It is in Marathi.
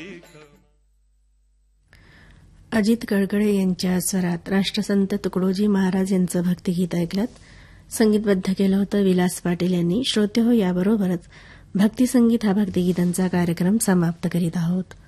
अजित कडकडे यांच्या स्वरात राष्ट्रसंत तुकडोजी महाराज यांचं भक्तिगीत ऐकलं. संगीतबद्ध केलं होतं विलास पाटील यांनी. श्रोते हो, याबरोबरच भक्तिसंगीत हा भक्तिगीतांचा कार्यक्रम समाप्त करीत आहोत.